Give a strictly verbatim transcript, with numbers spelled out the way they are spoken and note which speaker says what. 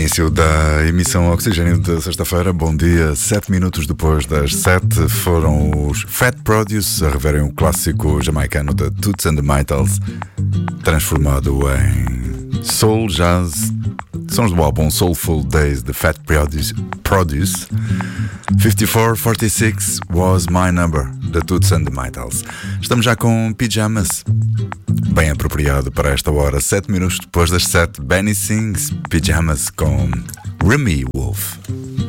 Speaker 1: Início da emissão Oxigênio de sexta-feira. Bom dia. Sete minutos depois das sete foram os Fat Produce a reverem o clássico jamaicano da Toots and the Maytals, transformado em soul jazz. Sons do álbum Soulful Days de Fat Produce. Produce. fifty-four forty-six Was My Number da Toots and the Maytals. Estamos já com Pyjamas, bem apropriado para esta hora. Sete minutos depois das sete, Benny Sings Pyjamas com Remy Wolf.